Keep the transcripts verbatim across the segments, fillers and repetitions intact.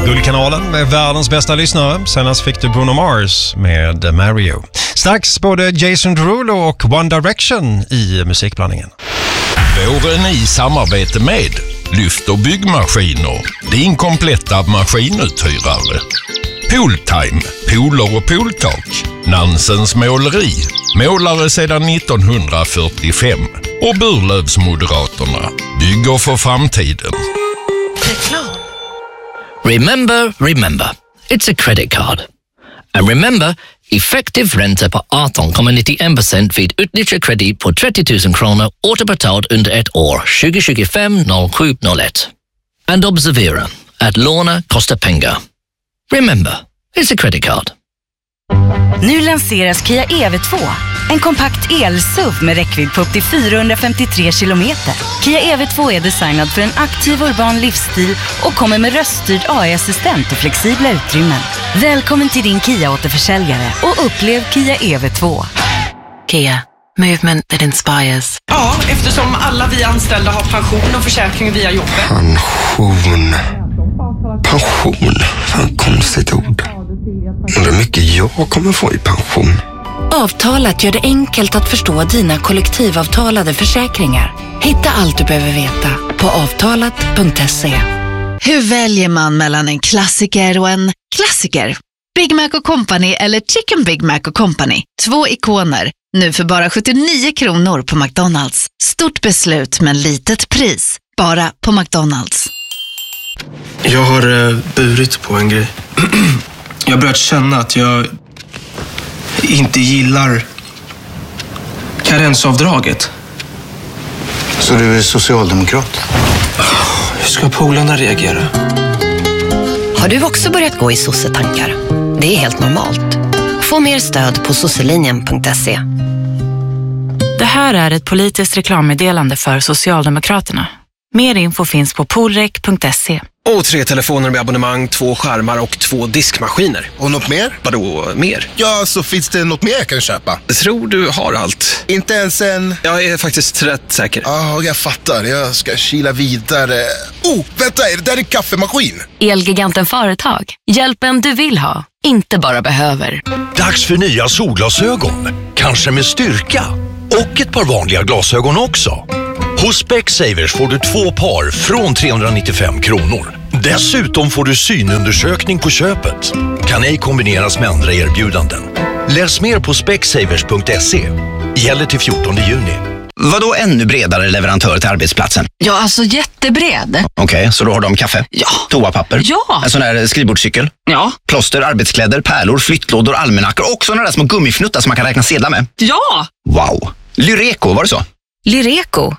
Guldkanalen med världens bästa lyssnare. Senast fick du Bruno Mars med Mario. Strax både Jason Derulo och One Direction i musikblandningen. Våren i samarbete med Lyft och byggmaskiner. Din kompletta maskinuthyrare. Pooltime, pooler och pooltak. Nansens måleri. Målare sedan nittonhundrafyrtiofem. Och Burlövsmoderaterna. Bygger för framtiden. Reklam. Remember, remember. It's a credit card. And remember, effektiv ränta på arton komma nittiofem procent vid utnyttjad kredit på trettio tusen kronor återbetalt under ett år tjugo tjugofem noll sju noll ett. And observera att låna kostar pengar. Remember, it's a credit card. Nu lanseras Kia E V två. En kompakt el-S U V med räckvidd på upp till fyrahundrafemtiotre kilometer. Kia E V två är designad för en aktiv urban livsstil och kommer med röststyrd A I-assistent och flexibla utrymmen. Välkommen till din Kia-återförsäljare och upplev Kia E V två. Kia, movement that inspires. Ja, eftersom alla vi anställda har pension och försäkring via jobbet. Pension. Pension. Fan, konstigt ord. Undrar hur mycket jag kommer få i pension. Avtalat gör det enkelt att förstå dina kollektivavtalade försäkringar. Hitta allt du behöver veta på avtalat punkt se. Hur väljer man mellan en klassiker och en klassiker? Big Mac och Company eller Chicken Big Mac och Company? Två ikoner, nu för bara sjuttionio kronor på McDonalds. Stort beslut men litet pris. Bara på McDonalds. Jag har uh, burit på en grej. Jag har börjat känna att jag inte gillar karensavdraget. Så du är socialdemokrat? Hur ska polarna reagera? Har du också börjat gå i sossetankar? Det är helt normalt. Få mer stöd på sosselinjen punkt se. Det här är ett politiskt reklammeddelande för Socialdemokraterna. Mer info finns på polrek punkt se. Och tre telefoner med abonnemang, två skärmar och två diskmaskiner. Och något mer? Vadå mer? Ja, så finns det något mer jag kan köpa? Jag tror du har allt. Inte ens en... Jag är faktiskt rätt säker. Ja, ah, jag fattar. Jag ska kila vidare. Oh, vänta, är det där en kaffemaskin? Elgiganten Företag. Hjälpen du vill ha, inte bara behöver. Dags för nya solglasögon. Kanske med styrka. Och ett par vanliga glasögon också. Hos Specsavers får du två par från trehundranittiofem kronor. Dessutom får du synundersökning på köpet. Kan ej kombineras med andra erbjudanden. Läs mer på specsavers punkt se. Gäller till fjortonde juni. Vadå ännu bredare leverantör till arbetsplatsen? Ja, alltså jättebred. Okej, okay, så då har de kaffe? Ja. Toapapper? Ja. En sån här skrivbordscykel? Ja. Plåster, arbetskläder, pärlor, flyttlådor, almanackor och såna där små gummifnuttar som man kan räkna sedlar med? Ja. Wow. Lyreco, var det så? Lyreco.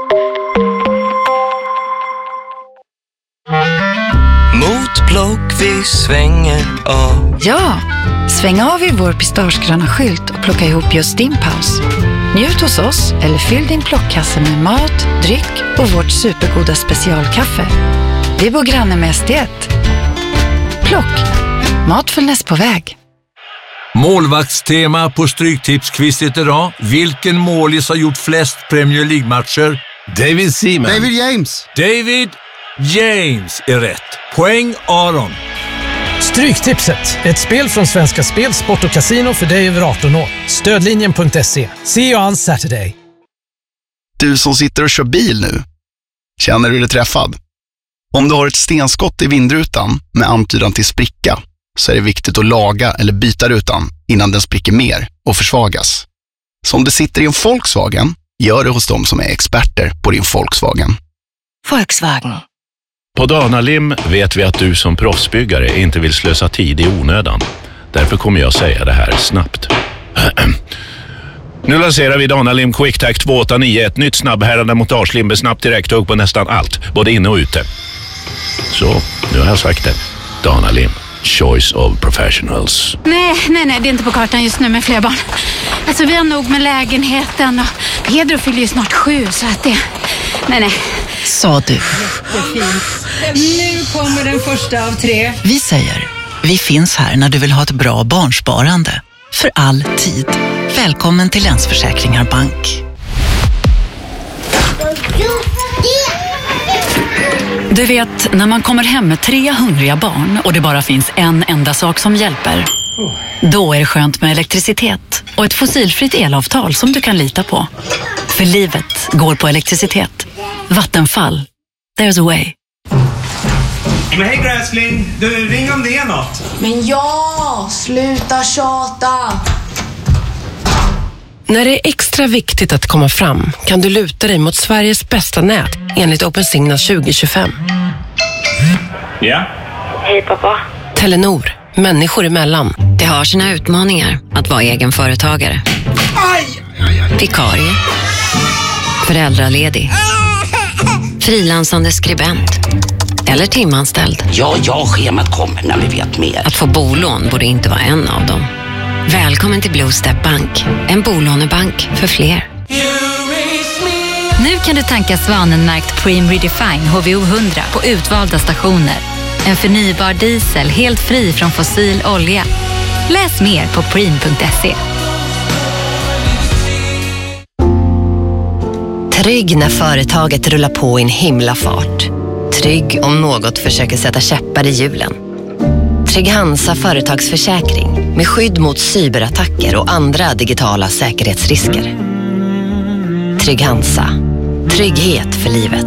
Mot block vi svänger av. Ja, sväng av i vår pistagegröna skylt och plocka ihop just din paus. Njut hos oss eller fyll din plockkasse med mat, dryck och vårt supergoda specialkaffe. Vi bor granne med S D ett. Plock. Matfullnäs på väg. Målvaktstema på Stryktipsquizet idag. Vilken målis har gjort flest Premier League-matcher? David Seaman. David James. David James är rätt. Poäng Aron. Stryktipset. Ett spel från Svenska Spel, Sport och Casino för dig över arton år. Stödlinjen punkt se. See you on Saturday. Du som sitter och kör bil nu. Känner du dig träffad? Om du har ett stenskott i vindrutan med antydan till spricka så är det viktigt att laga eller byta rutan innan den spricker mer och försvagas. Så om du sitter i en Volkswagen, gör det hos dem som är experter på din Volkswagen. Volkswagen. På Danalim vet vi att du som proffsbyggare inte vill slösa tid i onödan. Därför kommer jag säga det här snabbt. Nu lanserar vi Danalim QuickTac två åtta nio, ett nytt snabbhärande montagelim med snabbt direkthugg på nästan allt, både inne och ute. Så, nu har jag sagt det. Danalim, choice of professionals. Nej, nej, nej, det är inte på kartan just nu med fler barn. Alltså vi har nog med lägenheten och Pedro fyller ju snart sju så att det... Nej, nej. Sa du. Nu kommer den första av tre. Vi säger, vi finns här när du vill ha ett bra barnsparande. För all tid. Välkommen till Länsförsäkringar Bank. Du vet, när man kommer hem med tre hungriga barn och det bara finns en enda sak som hjälper. Då är det skönt med elektricitet och ett fossilfritt elavtal som du kan lita på. För livet går på elektricitet. Vattenfall. There's a way. Men hej gräsling, du ring om det är något. Men ja, sluta tjata. När det är extra viktigt att komma fram kan du luta dig mot Sveriges bästa nät enligt OpenSignal tjugo tjugofem. Ja? Hej pappa. Telenor, människor emellan. Det har sina utmaningar att vara egenföretagare. Aj! Vikarie. Föräldraledig. Frilansande skribent. Eller timanställd. Ja, ja, schemat kommer när vi vet mer. Att få bolån borde inte vara en av dem. Välkommen till Blue Step Bank. En bolånebank för fler. Nu kan du tanka Svanenmärkt Preem Redefine H V O hundra på utvalda stationer. En förnybar diesel helt fri från fossil olja. Läs mer på preem punkt se. Trygg när företaget rullar på i en himla fart. Trygg om något försöker sätta käppar i hjulen. Trygg Hansa företagsförsäkring med skydd mot cyberattacker och andra digitala säkerhetsrisker. Trygg Hansa. Trygghet för livet.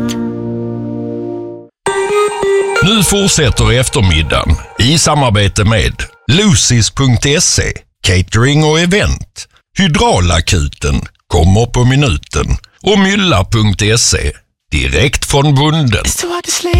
Nu fortsätter eftermiddagen i samarbete med Lucis punkt se, catering och event. Hydraulakuten kommer på minuten och Mylla punkt se, direkt från bonden.